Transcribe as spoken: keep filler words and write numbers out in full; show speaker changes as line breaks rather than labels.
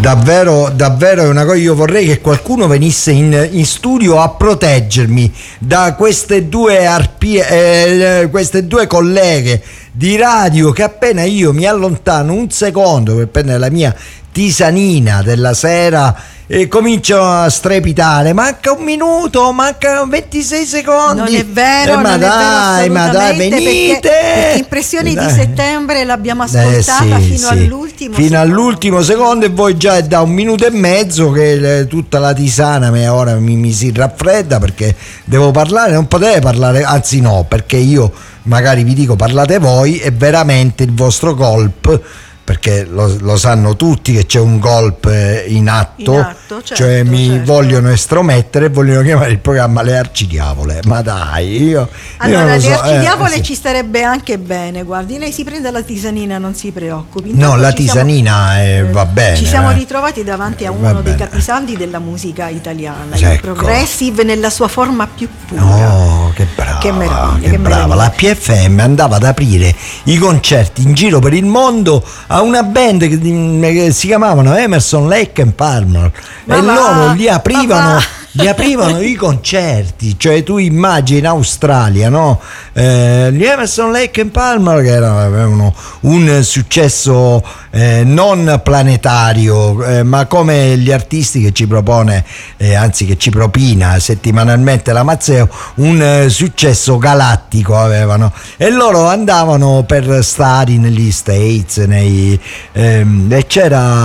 davvero, davvero è una cosa. Io vorrei che qualcuno venisse in, in studio a proteggermi da queste due arpie, eh, queste due colleghe di radio, che appena io mi allontano un secondo per prendere la mia tisanina della sera e comincio a strepitare: manca un minuto, manca ventisei secondi.
Non è vero,
eh, ma
non
dai,
è vero
ma dai, venite,
perché, perché Impressioni
dai.
di settembre l'abbiamo ascoltata
Eh, sì,
fino
sì.
all'ultimo
fino
secondo.
all'ultimo secondo, e voi già è da un minuto e mezzo che eh, tutta la tisana me ora mi, mi si raffredda, perché devo parlare. Non potete parlare, anzi no, perché io magari vi dico parlate voi, e veramente il vostro golpe, perché lo, lo sanno tutti che c'è un golpe in atto,
In atto, certo,
cioè mi
certo.
vogliono estromettere e vogliono chiamare il programma Le Arcidiavole. Ma dai, io, io
Allora,
non lo
le
so,
arcidiavole
eh, sì.
ci starebbe anche bene, guardi, lei si prende la tisanina, non si preoccupi.
No,
Intanto
la
ci siamo-
tisanina eh, va bene.
Ci siamo
eh.
ritrovati davanti a
Va
uno dei
bene.
capisaldi della musica italiana, il
Ecco.
progressive nella sua forma più pura.
Oh, che brava,
Che meraviglia,
che
che
brava. La
meraviglia.
P F M andava ad aprire i concerti in giro per il mondo a una band che, che si chiamavano Emerson, Lake and Palmer,
Ma
e
va,
loro gli
ma
aprivano
va.
gli aprivano i concerti. Cioè tu immagini in Australia, no? Eh, gli Emerson, Lake and Palmer, che era- avevano un successo eh, non planetario, eh, ma come gli artisti che ci propone, eh, anzi che ci propina settimanalmente la Mazzeo, un eh, successo galattico avevano, e loro andavano per stadi negli States, nei, ehm, e c'era